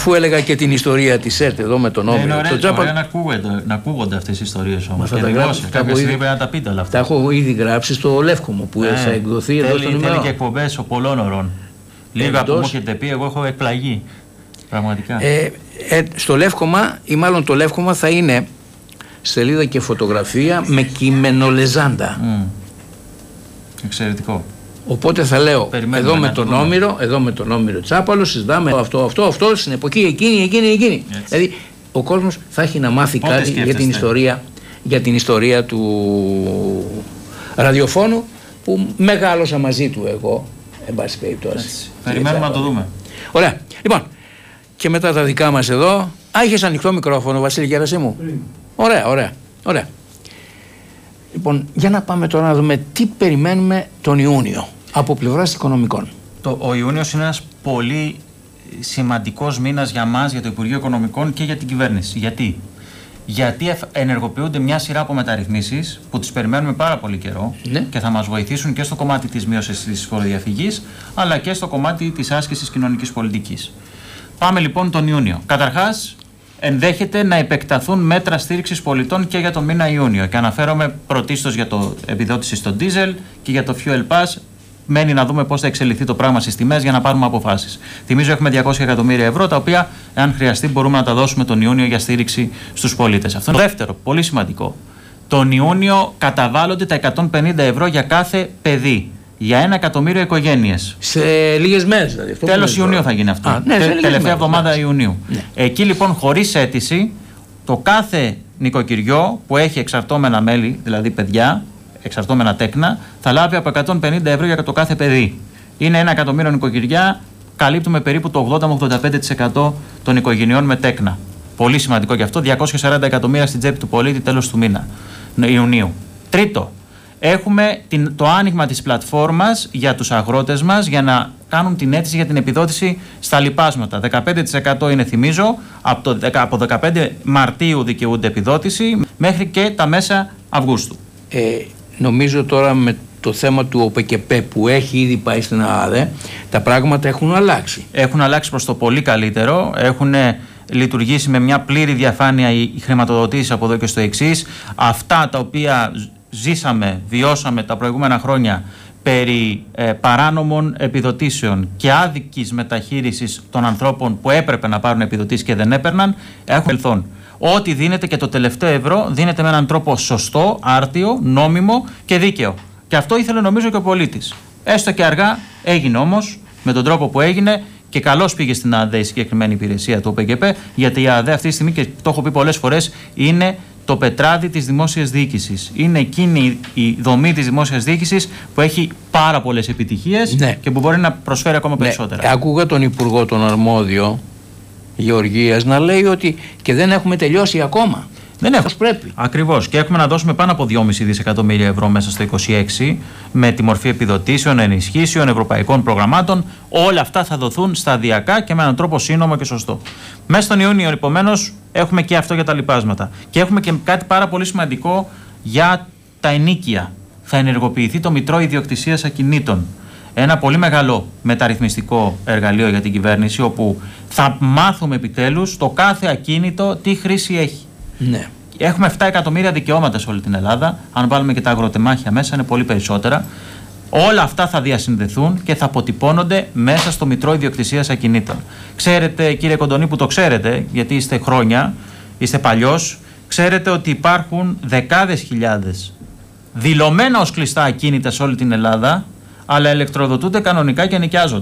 αφού έλεγα και την ιστορία της ΕΡΤ εδώ με τον Όμηρο. Είναι ωραία να ακούγονται αυτές οι ιστορίες όμως. Και δημόσια. Κάποια στιγμή πρέπει να τα πείτε όλα αυτά. Τα έχω ήδη γράψει στο Λεύκο μου που θα εκδοθεί εδώ στον ημερό. Θέλει και εκπομπές πολλών ωρών. Λίγα που μου έχετε πει, εγώ έχω εκπλαγεί. Πραγματικά. Στο Λεύκομα, ή μάλλον το Λεύκομα θα είναι σελίδα και φωτογραφία με κειμενολεζάντα. Εξαιρετικό. Οπότε θα λέω εδώ με τον Όμηρο Τσάπαλο συζητάμε αυτό στην εποχή εκείνη. Δηλαδή ο κόσμος θα έχει να μάθει κάτι για την ιστορία του ραδιοφώνου που μεγάλωσα μαζί του εγώ, εν πάση περιπτώσει. Περιμένουμε να το δούμε. Ωραία. Λοιπόν, και μετά τα δικά μας εδώ. Είχες ανοιχτό μικρόφωνο, Βασίλη Γερασίμου. Ωραία. Λοιπόν, για να πάμε τώρα να δούμε τι περιμένουμε τον Ιούνιο από πλευράς οικονομικών. Ο Ιούνιος είναι ένας πολύ σημαντικός μήνας για μας, για το Υπουργείο Οικονομικών και για την κυβέρνηση. Γιατί ενεργοποιούνται μια σειρά από μεταρρυθμίσεις που τις περιμένουμε πάρα πολύ καιρό και θα μας βοηθήσουν και στο κομμάτι της μείωσης της φοροδιαφυγής αλλά και στο κομμάτι της άσκησης κοινωνικής πολιτικής. Πάμε λοιπόν τον Ιούνιο. Καταρχάς, ενδέχεται να επεκταθούν μέτρα στήριξης πολιτών και για τον μήνα Ιούνιο. Και αναφέρομαι πρωτίστως για το επιδότηση στο ντίζελ και για το fuel pass. Μένει να δούμε πώς θα εξελιχθεί το πράγμα στις τιμές για να πάρουμε αποφάσεις. Θυμίζω έχουμε 200 εκατομμύρια ευρώ, τα οποία, αν χρειαστεί, μπορούμε να τα δώσουμε τον Ιούνιο για στήριξη στους πολίτες. Αυτό είναι το δεύτερο, πολύ σημαντικό. Τον Ιούνιο καταβάλλονται τα 150 ευρώ για κάθε παιδί. Για 1 εκατομμύριο οικογένειες. Σε λίγες μέρες δηλαδή. Τέλος Ιουνίου θα γίνει αυτό. Τελευταία εβδομάδα Ιουνίου. Ναι. Εκεί λοιπόν, χωρίς αίτηση, το κάθε νοικοκυριό που έχει εξαρτώμενα μέλη, δηλαδή παιδιά, εξαρτώμενα τέκνα, θα λάβει από 150 ευρώ για το κάθε παιδί. Είναι 1 εκατομμύριο νοικοκυριά, καλύπτουμε περίπου το 80-85% των οικογενειών με τέκνα. Πολύ σημαντικό και αυτό, 240 εκατομμύρια στην τσέπη του πολίτη τέλος του μήνα Ιουνίου. Τρίτο, έχουμε το άνοιγμα της πλατφόρμας για τους αγρότες μας για να κάνουν την αίτηση για την επιδότηση στα λιπάσματα. 15% είναι, θυμίζω, από 15 Μαρτίου δικαιούνται επιδότηση μέχρι και τα μέσα Αυγούστου. Νομίζω τώρα με το θέμα του ΟΠΕΚΕΠΕ που έχει ήδη πάει στην ΑΑΔΕ, τα πράγματα έχουν αλλάξει. Έχουν αλλάξει προς το πολύ καλύτερο. Έχουν λειτουργήσει με μια πλήρη διαφάνεια οι χρηματοδοτήσεις από εδώ και στο εξής. Αυτά τα οποία βιώσαμε τα προηγούμενα χρόνια περί παράνομων επιδοτήσεων και άδικης μεταχείρισης των ανθρώπων που έπρεπε να πάρουν επιδοτήσεις και δεν έπαιρναν, έχουν ελθόν. Ό,τι δίνεται και το τελευταίο ευρώ δίνεται με έναν τρόπο σωστό, άρτιο, νόμιμο και δίκαιο. Και αυτό ήθελε νομίζω και ο πολίτης. Έστω και αργά έγινε όμως με τον τρόπο που έγινε και καλώς πήγε στην ΑΔΕ η συγκεκριμένη υπηρεσία του ΟΠΕΚΕΠΕ, γιατί η ΑΔΕ αυτή τη στιγμή, και το έχω πει πολλές φορές, είναι το πετράδι της δημόσιας διοίκησης. Είναι εκείνη η δομή της δημόσιας διοίκησης που έχει πάρα πολλές επιτυχίες και που μπορεί να προσφέρει ακόμα περισσότερα. Άκουγα τον Υπουργό τον Αρμόδιο Γεωργίας να λέει ότι και δεν έχουμε τελειώσει ακόμα. Δεν έχουμε. Πρέπει. Ακριβώς. Και έχουμε να δώσουμε πάνω από 2,5 δισεκατομμύρια ευρώ μέσα στο 2026 με τη μορφή επιδοτήσεων, ενισχύσεων, ευρωπαϊκών προγραμμάτων. Όλα αυτά θα δοθούν σταδιακά και με έναν τρόπο σύνομο και σωστό. Μέσα στον Ιούνιο, επομένως, έχουμε και αυτό για τα λιπάσματα. Και έχουμε και κάτι πάρα πολύ σημαντικό για τα ενοίκια. Θα ενεργοποιηθεί το Μητρό Ιδιοκτησίας Ακινήτων. Ένα πολύ μεγάλο μεταρρυθμιστικό εργαλείο για την κυβέρνηση, όπου θα μάθουμε επιτέλους το κάθε ακίνητο τι χρήση έχει. Ναι. Έχουμε 7 εκατομμύρια δικαιώματα σε όλη την Ελλάδα. Αν βάλουμε και τα αγροτεμάχια μέσα, είναι πολύ περισσότερα. Όλα αυτά θα διασυνδεθούν και θα αποτυπώνονται μέσα στο Μητρό Ιδιοκτησίας Ακινήτων. Ξέρετε, κύριε Κοντονή, που το ξέρετε, γιατί είστε χρόνια, είστε παλιός, ξέρετε ότι υπάρχουν δεκάδες χιλιάδες δηλωμένα ως κλειστά ακίνητα σε όλη την Ελλάδα, αλλά ηλεκτροδοτούνται κανονικά και νοικιάζονται.